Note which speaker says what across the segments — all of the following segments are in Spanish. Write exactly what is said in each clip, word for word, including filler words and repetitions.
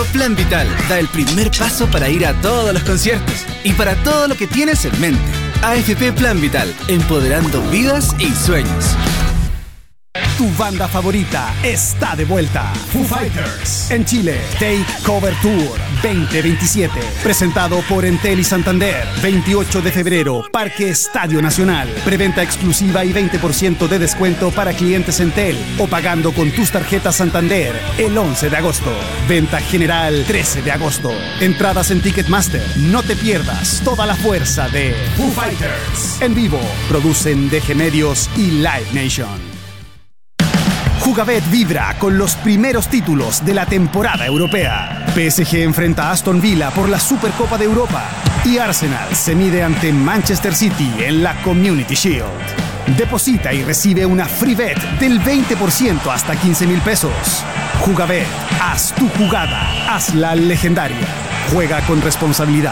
Speaker 1: Plan Vital da el primer paso para ir a todos los conciertos y para todo lo que tienes en mente. A F P Plan Vital, empoderando vidas y sueños.
Speaker 2: Tu banda favorita está de vuelta. Foo Fighters en Chile. Take Cover Tour veinte veintisiete. Presentado por Entel y Santander. veintiocho de febrero, Parque Estadio Nacional. Preventa exclusiva y veinte por ciento de descuento para clientes Entel o pagando con tus tarjetas Santander el once de agosto. Venta general trece de agosto. Entradas en Ticketmaster. No te pierdas toda la fuerza de Foo Fighters. En vivo, producen D G Medios y Live Nation. Jugabet vibra con los primeros títulos de la temporada europea. P S G enfrenta a Aston Villa por la Supercopa de Europa y Arsenal se mide ante Manchester City en la Community Shield. Deposita y recibe una free bet del veinte por ciento hasta quince mil pesos. Jugabet, haz tu jugada, hazla legendaria. Juega con responsabilidad.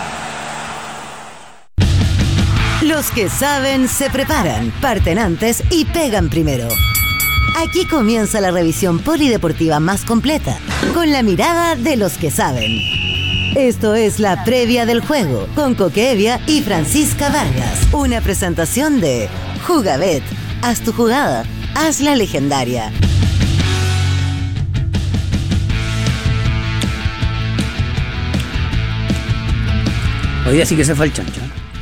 Speaker 3: Los que saben se preparan, parten antes y pegan primero. Aquí comienza la revisión polideportiva más completa, con la mirada de los que saben. Esto es la previa del juego, con Coque Evia y Francisca Vargas. Una presentación de Jugabet. Haz tu jugada, hazla legendaria.
Speaker 4: Hoy día sí que se fue el chancho.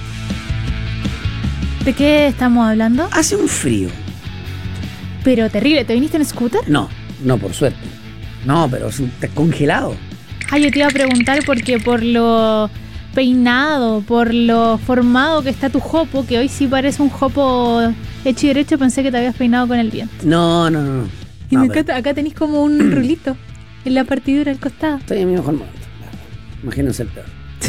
Speaker 5: ¿De qué estamos hablando?
Speaker 4: Hace un frío.
Speaker 5: Pero terrible, ¿te viniste en scooter?
Speaker 4: No, no, por suerte. No, pero está congelado.
Speaker 5: Ah, yo te iba a preguntar porque por lo peinado, por lo formado que está tu jopo, que hoy sí parece un jopo hecho y derecho, pensé que te habías peinado con el viento.
Speaker 4: No, no, no. no.
Speaker 5: Y
Speaker 4: no,
Speaker 5: me
Speaker 4: pero...
Speaker 5: encanta, acá tenés como un rulito en la partidura al costado.
Speaker 4: Estoy en mi mejor momento. Imagínense el peor.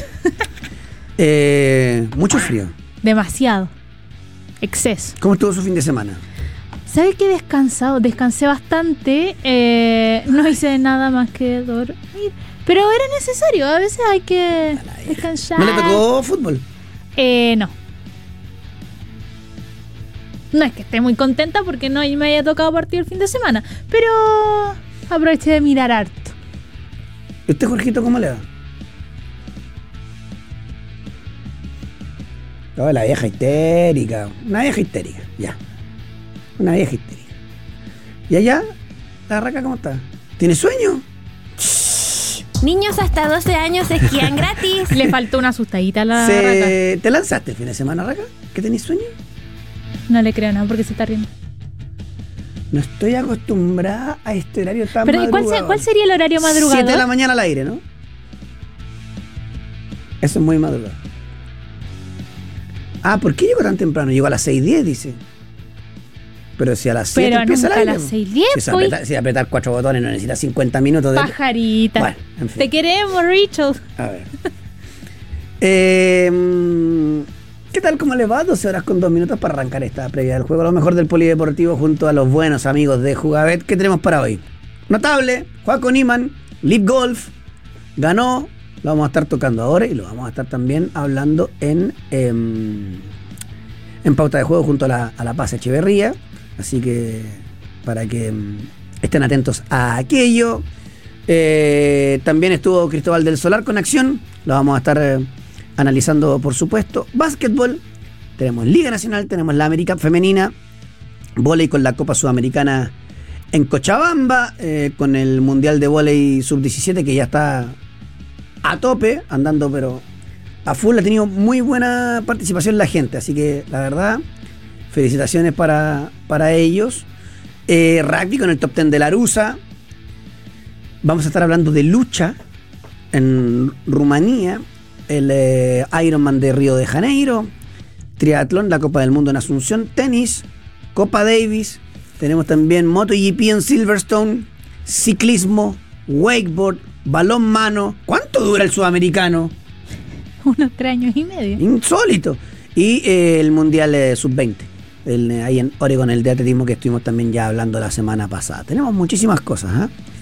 Speaker 4: eh, mucho frío.
Speaker 5: Demasiado. Exceso.
Speaker 4: ¿Cómo estuvo su fin de semana?
Speaker 5: ¿Sabes qué? Descansado, descansé bastante, eh, no hice nada más que dormir, pero era necesario, a veces hay que descansar.
Speaker 4: ¿No le tocó fútbol?
Speaker 5: Eh, no. No es que esté muy contenta porque no me haya tocado partido el fin de semana, pero aproveché de mirar harto.
Speaker 4: ¿Y usted, Jorgito, cómo le va? No, la vieja histérica, una vieja histérica, ya. Una vieja histérica. ¿Y allá? ¿La raca cómo está? ¿Tiene sueño?
Speaker 6: Niños hasta doce años esquían gratis.
Speaker 5: Le faltó una asustadita a la
Speaker 4: Se...
Speaker 5: raca.
Speaker 4: ¿Te lanzaste el fin de semana, raca? ¿Que tenés sueño?
Speaker 5: No le creo nada porque se está riendo.
Speaker 4: No estoy acostumbrada a este horario tan
Speaker 5: Pero
Speaker 4: madrugador.
Speaker 5: ¿cuál, se, ¿cuál sería el horario madrugador?
Speaker 4: siete de la mañana al aire, ¿no? Eso es muy madrugado. Ah, ¿por qué llego tan temprano? Llego a las seis diez, dice. Pero si a las siete
Speaker 5: Pero
Speaker 4: empieza
Speaker 5: nunca
Speaker 4: el aire.
Speaker 5: a las seis diez,
Speaker 4: si,
Speaker 5: pues.
Speaker 4: apretar, si apretar cuatro botones no necesita cincuenta minutos de...
Speaker 5: Pajarita.
Speaker 4: Bueno, en fin.
Speaker 5: Te queremos, Rachel.
Speaker 4: A ver. eh, ¿Qué tal? ¿Cómo les va? doce horas con dos minutos para arrancar esta previa del juego. Lo mejor del polideportivo junto a los buenos amigos de Jugabet. ¿Qué tenemos para hoy? Notable, Joaco Niman, Live Golf, ganó. Lo vamos a estar tocando ahora y lo vamos a estar también hablando en, eh, en Pauta de Juego junto a la, a la Paz Echeverría. Así que para que um, estén atentos a aquello. Eh, también estuvo Cristóbal del Solar con acción. Lo vamos a estar eh, analizando, por supuesto. Básquetbol. Tenemos Liga Nacional, tenemos la América Femenina. Vóley con la Copa Sudamericana en Cochabamba. Eh, con el Mundial de Vóley sub diecisiete que ya está a tope, andando pero a full. Ha tenido muy buena participación la gente. Así que la verdad... felicitaciones para, para ellos. Eh, rugby con el top diez de la Arusa. Vamos a estar hablando de lucha en Rumanía. El eh, Ironman de Río de Janeiro. Triatlón, la Copa del Mundo en Asunción. Tenis, Copa Davis. Tenemos también MotoGP en Silverstone. Ciclismo, wakeboard, balonmano. ¿Cuánto dura el sudamericano?
Speaker 5: Unos tres años y medio.
Speaker 4: Insólito. Y eh, el Mundial eh, sub veinte. El, ahí en Oregon, el de atletismo que estuvimos también ya hablando la semana pasada. Tenemos muchísimas cosas, ¿eh?